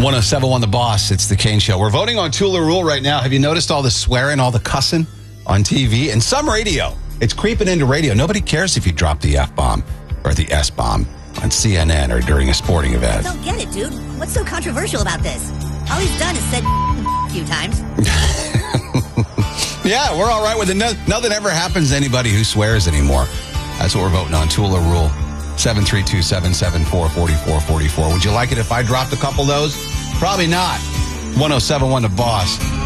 1071 The Boss. It's the Kane Show. We're voting on Tula Rule right now. Have you noticed all the swearing, all the cussing on TV? And some radio. It's creeping into radio. Nobody cares if you drop the F-bomb or the S-bomb on CNN or during a sporting event. I don't get it, dude. What's so controversial about this? All he's done is said a few times. Yeah, we're all right with it. Nothing ever happens to anybody who swears anymore. That's what we're voting on. Tula Rule. 732-774-4444. Would you like it if I dropped a couple of those? Probably not. 1071 The Boss.